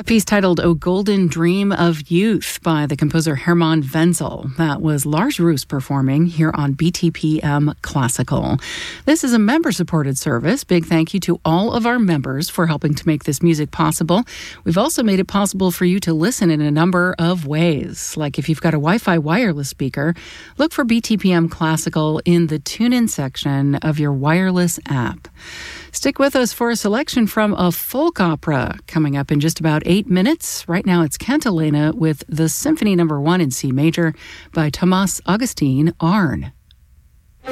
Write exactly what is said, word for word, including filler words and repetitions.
A piece titled O Golden Dream of Youth by the composer Hermann Wenzel. That was Lars Roos performing here on B T P M Classical. This is a member-supported service. Big thank you to all of our members for helping to make this music possible. We've also made it possible for you to listen in a number of ways. Like if you've got a Wi-Fi wireless speaker, look for B T P M Classical in the tune-in section of your wireless app. Stick with us for a selection from a folk opera coming up in just about eight minutes. Right now it's Cantilena with the Symphony Number One in C Major by Thomas Augustin Arne.